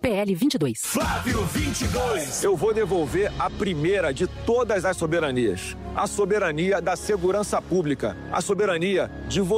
PL 22. Flávio 22. Eu vou devolver a primeira de todas as soberanias. A soberania da segurança pública. A soberania de